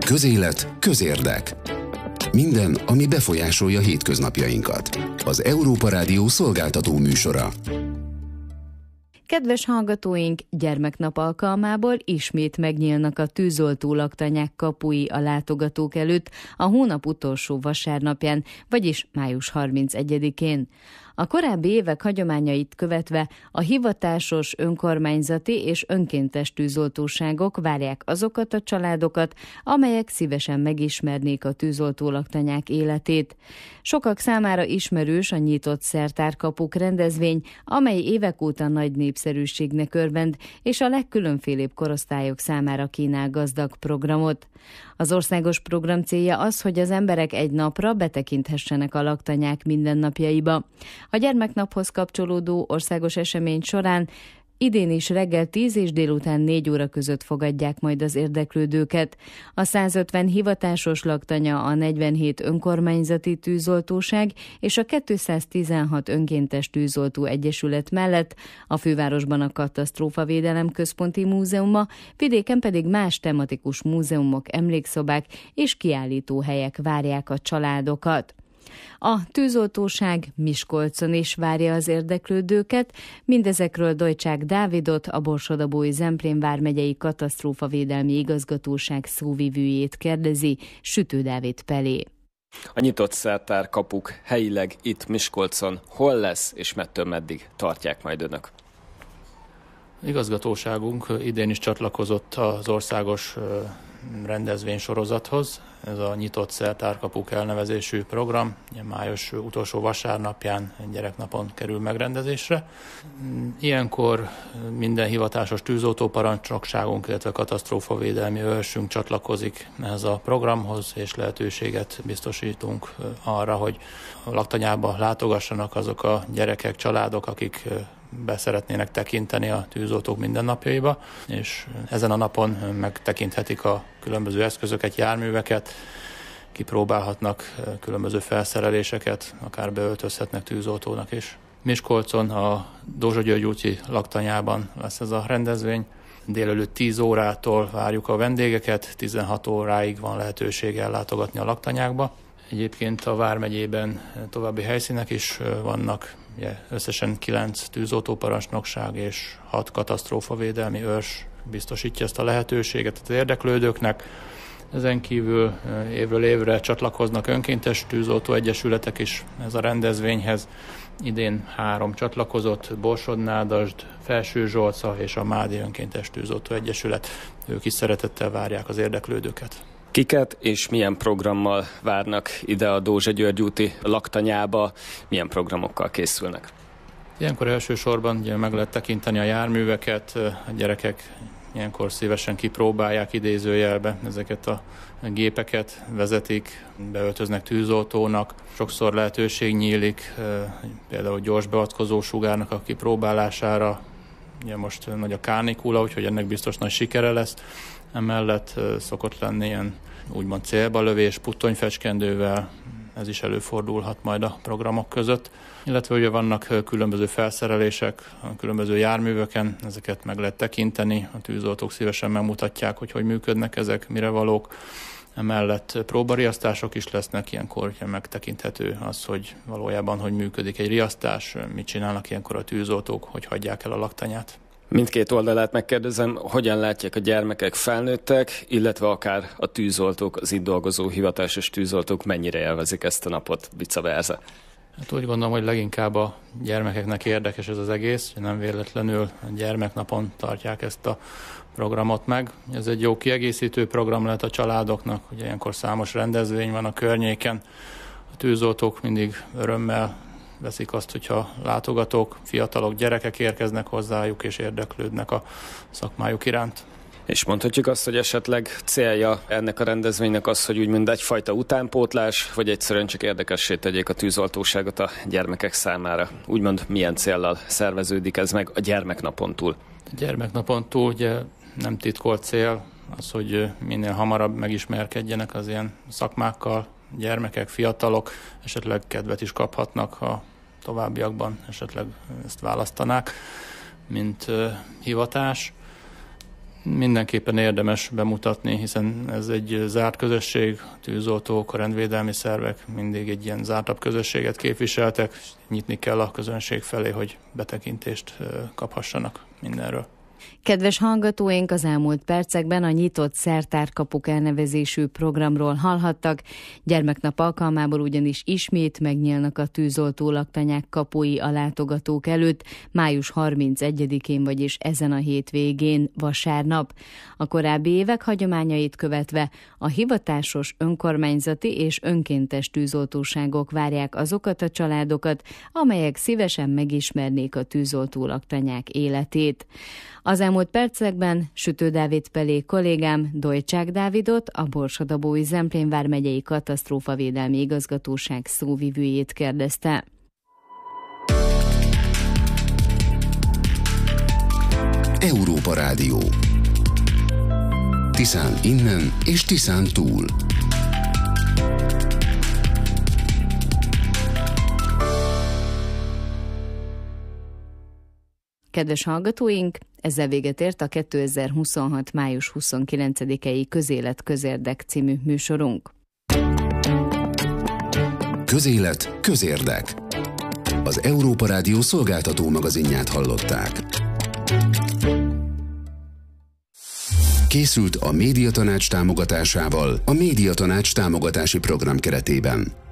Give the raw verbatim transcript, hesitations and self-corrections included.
Közélet, közérdek. Minden, ami befolyásolja hétköznapjainkat. Az Európa Rádió szolgáltató műsora. Kedves hallgatóink, gyermeknap alkalmából ismét megnyílnak a tűzoltó laktanyák kapui a látogatók előtt a hónap utolsó vasárnapján, vagyis május harmincegyedikén. A korábbi évek hagyományait követve a hivatásos, önkormányzati és önkéntes tűzoltóságok várják azokat a családokat, amelyek szívesen megismernék a tűzoltó laktanyák életét. Sokak számára ismerős a nyitott szertárkapuk rendezvény, amely évek óta nagy népszerűségnek örvend, és a legkülönfélébb korosztályok számára kínál gazdag programot. Az országos program célja az, hogy az emberek egy napra betekinthessenek a laktanyák mindennapjaiba. A gyermeknaphoz kapcsolódó országos esemény során idén is reggel tíz és délután négy óra között fogadják majd az érdeklődőket. A százötven hivatásos laktanya, a negyvenhét önkormányzati tűzoltóság és a kétszáztizenhat önkéntes tűzoltó egyesület mellett a fővárosban a Katasztrófavédelem Központi Múzeuma, vidéken pedig más tematikus múzeumok, emlékszobák és kiállítóhelyek várják a családokat. A tűzoltóság Miskolcon is várja az érdeklődőket, mindezekről Dojcsák Dávidot, a Borsod-Abaúj Zemplén vármegyei katasztrófavédelmi igazgatóság szóvivőjét kérdezi Sütő Dávid Pelé. A nyitott szertárkapuk helyileg itt Miskolcon hol lesz és mettől meddig tartják majd önök? Igazgatóságunk idén is csatlakozott az országos rendezvénysorozathoz. Ez a nyitott szertárkapuk elnevezésű program május utolsó vasárnapján gyereknapon kerül megrendezésre. Ilyenkor minden hivatásos tűzoltóparancsnokságunk, illetve katasztrófavédelmi őrsünk csatlakozik ehhez a programhoz, és lehetőséget biztosítunk arra, hogy a laktanyába látogassanak azok a gyerekek, családok, akik be szeretnének tekinteni a tűzoltók mindennapjaiba, és ezen a napon megtekinthetik a különböző eszközöket, járműveket, kipróbálhatnak különböző felszereléseket, akár beöltözhetnek tűzoltónak is. Miskolcon a Dózsa György úti laktanyában lesz ez a rendezvény. Délelőtt tíz órától várjuk a vendégeket, tizenhat óráig van lehetőség ellátogatni a laktanyákba. Egyébként a vármegyében további helyszínek is vannak, ugye összesen kilenc tűzoltóparancsnokság és hat katasztrófavédelmi őrs biztosítja ezt a lehetőséget az érdeklődőknek. Ezen kívül évről évre csatlakoznak önkéntes tűzoltó egyesületek is ez a rendezvényhez. Idén három csatlakozott, Borsod-Nádasd, Felső-Zsolca és a Mádi Önkéntes Tűzoltó Egyesület. Ők is szeretettel várják az érdeklődőket. Kiket és milyen programmal várnak ide a Dózsa György úti laktanyába, milyen programokkal készülnek? Ilyenkor elsősorban ugye meg lehet tekinteni a járműveket, a gyerekek ilyenkor szívesen kipróbálják idézőjelbe ezeket a gépeket, vezetik, beöltöznek tűzoltónak. Sokszor lehetőség nyílik, például gyors beavatkozó sugárnak a kipróbálására. Ugye most nagy a kánikula, úgyhogy ennek biztos nagy sikere lesz. Emellett szokott lenni ilyen úgymond célba lövés, puttonyfecskendővel, ez is előfordulhat majd a programok között. Illetve ugye vannak különböző felszerelések a különböző járműveken, ezeket meg lehet tekinteni, a tűzoltók szívesen megmutatják, hogy hogy működnek ezek, mire valók. Emellett próbariasztások is lesznek, ilyenkor megtekinthető az, hogy valójában hogy működik egy riasztás, mit csinálnak ilyenkor a tűzoltók, hogy hagyják el a laktanyát. Mindkét oldalát megkérdezem, hogyan látják a gyermekek, felnőttek, illetve akár a tűzoltók, az itt dolgozó hivatásos tűzoltók mennyire élvezik ezt a napot, vice versa? Hát úgy gondolom, hogy leginkább a gyermekeknek érdekes ez az egész, nem véletlenül a gyermeknapon tartják ezt a programot meg. Ez egy jó kiegészítő program lehet a családoknak, ugye ilyenkor számos rendezvény van a környéken. A tűzoltók mindig örömmel veszik azt, hogyha látogatók, fiatalok, gyerekek érkeznek hozzájuk és érdeklődnek a szakmájuk iránt. És mondhatjuk azt, hogy esetleg célja ennek a rendezvénynek az, hogy úgymond egyfajta utánpótlás, vagy egyszerűen csak érdekessé tegyék a tűzoltóságot a gyermekek számára. Úgymond milyen céllal szerveződik ez meg a gyermeknapon túl? A gyermeknapon túl ugye nem titkolt cél az, hogy minél hamarabb megismerkedjenek az ilyen szakmákkal, gyermekek, fiatalok, esetleg kedvet is kaphatnak, ha továbbiakban esetleg ezt választanák, mint uh, hivatás. Mindenképpen érdemes bemutatni, hiszen ez egy zárt közösség, tűzoltók, a rendvédelmi szervek mindig egy ilyen zártabb közösséget képviseltek, nyitni kell a közönség felé, hogy betekintést kaphassanak mindenről. Kedves hallgatóink, az elmúlt percekben a Nyitott Szertárkapuk elnevezésű programról hallhattak. Gyermeknap alkalmából ugyanis ismét megnyílnak a tűzoltó laktanyák kapui a látogatók előtt, május harmincegyedikén, vagyis ezen a hétvégén, vasárnap. A korábbi évek hagyományait követve a hivatásos, önkormányzati és önkéntes tűzoltóságok várják azokat a családokat, amelyek szívesen megismernék a tűzoltó laktanyák életét. Az elmúlt percekben Sütő Dávid Pelé kollégám Dojcsák Dávidot, a Borsod-Abaúj Zemplén vármegyei katasztrófavédelmi igazgatóság szóvivőjét kérdezte. Európa Rádió. Tiszán innen és Tiszán túl. Kedves hallgatóink, ezzel véget ért a kétezer-huszonhat. május huszonkilencedikei Közélet Közérdek című műsorunk. Közélet Közérdek. Az Európa Rádió szolgáltató magazinját hallották. Készült a Médiatanács támogatásával a Médiatanács támogatási program keretében.